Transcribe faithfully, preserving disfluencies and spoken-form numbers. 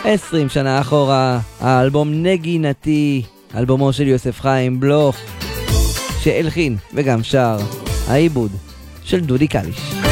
עשרים שנה אחורה, האלבום נגינתי, אלבומו של יוסף חיים בלוך, שהלחין וגם שר, העיבוד של דודי קליש.